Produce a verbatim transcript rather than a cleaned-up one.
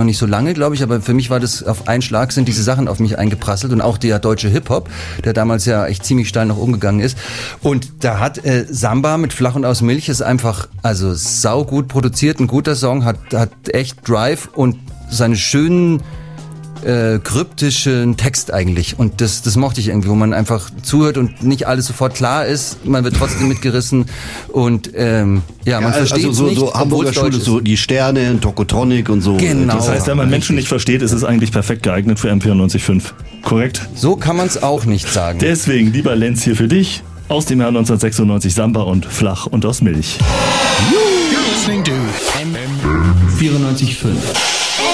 nicht so lange, glaube ich, aber für mich war das auf einen Schlag, sind diese Sachen auf mich eingeprasselt und auch der deutsche Hip-Hop, der damals ja echt ziemlich steil nach oben gegangen ist. Und da hat äh, Samba mit Flach und aus Milch ist einfach, also saugut produziert, ein guter Song, hat, hat echt Drive und seine schönen Äh, kryptischen Text eigentlich und das, das mochte ich irgendwie, wo man einfach zuhört und nicht alles sofort klar ist, man wird trotzdem mitgerissen und ähm, ja, man ja, versteht also so, nicht, so Hamburger Schule, so die Sterne, Tokotronic und so. Genau. Das heißt, wenn man Menschen nicht versteht, ist es eigentlich perfekt geeignet für M vierundneunzig Komma fünf. Korrekt? So kann man es auch nicht sagen. Deswegen, lieber Lenz, hier für dich aus dem Jahr neunzehnhundertsechsundneunzig Samba und Flach und aus Milch. You're listening to M vierundneunzig Komma fünf.